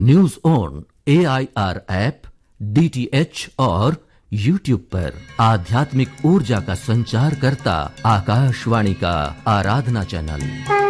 News on AIR app, DTH और YouTube पर आध्यात्मिक ऊर्जा का संचार करता आकाशवाणी का आराधना चैनल।